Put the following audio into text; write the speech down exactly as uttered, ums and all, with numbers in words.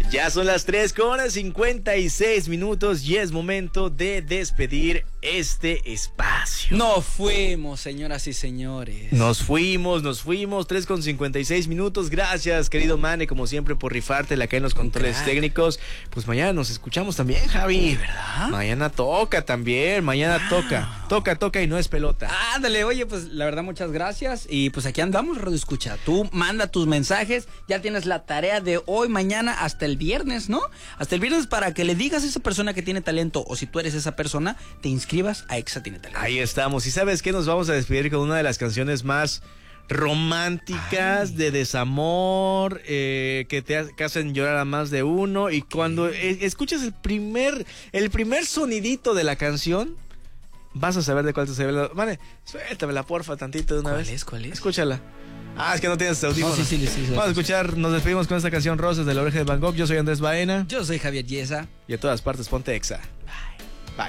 Ya son las tres con cincuenta y seis minutos y es momento de despedir este espacio. Nos fuimos, señoras y señores. Nos fuimos, nos fuimos, tres con cincuenta y seis minutos. Gracias, querido Mane, como siempre, por rifártela acá en los controles Claro. técnicos. Pues mañana nos escuchamos también, Javi. ¿De verdad? Mañana toca también, mañana Wow. toca. Toca, toca y no es pelota. Ándale, oye, pues la verdad muchas gracias. Y pues aquí andamos, Radio Escucha. Tú manda tus mensajes, ya tienes la tarea de hoy, mañana, hasta el viernes, ¿no? Hasta el viernes para que le digas a esa persona que tiene talento, o si tú eres esa persona, te inscribas a Exa Tiene Talento. Ahí estamos. ¿Y sabes qué? Nos vamos a despedir con una de las canciones más románticas, Ay. de desamor, eh, que te ha- que hacen llorar a más de uno. Y cuando eh, escuchas el primer, el primer sonidito de la canción, vas a saber de cuál te estoy hablando. Vale, suéltamela porfa tantito de una ¿Cuál vez. es? ¿Cuál es? Escúchala. Ah, es que no tienes audífonos. No, sí, sí, sí, sí, sí. Vamos a escuchar, nos despedimos con esta canción Rosas de la Oreja de Van Gogh. Yo soy Andrés Baena Yo soy Javier Yesa. y a todas partes ponte Exa. Bye.